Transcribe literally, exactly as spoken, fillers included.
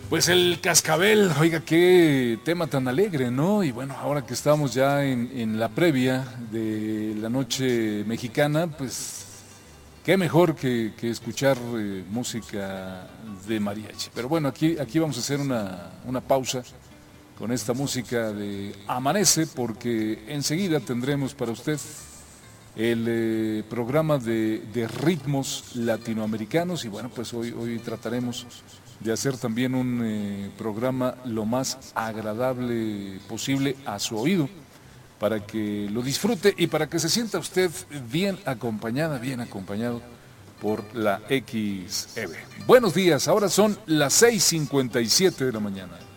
Pues el cascabel, oiga, qué tema tan alegre, ¿no? Y bueno, ahora que estamos ya en, en la previa de la noche mexicana, pues qué mejor que, que escuchar eh, música de mariachi. Pero bueno, aquí, aquí vamos a hacer una, una pausa con esta música de Amanece, porque enseguida tendremos para usted el eh, programa de, de ritmos latinoamericanos y bueno, pues hoy, hoy trataremos de hacer también un eh, programa lo más agradable posible a su oído para que lo disfrute y para que se sienta usted bien acompañada, bien acompañado por la X E B. Buenos días, ahora son las seis cincuenta y siete de la mañana.